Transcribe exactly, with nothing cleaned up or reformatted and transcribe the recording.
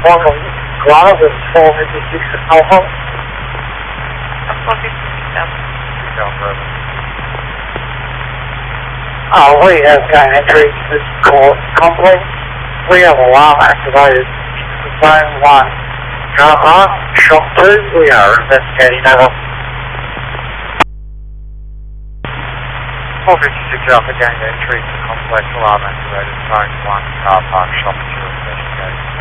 One of Granada is four fifty-six at Alpha. four fifty-six Alpha. Oh, we have gain entry to this court complex. We have alarm activated. The same one. Uh-huh. Shot two. We are investigating over. four fifty-six Alpha gained entry to complex, alarm activated, phone one, car park, shop two, investigating.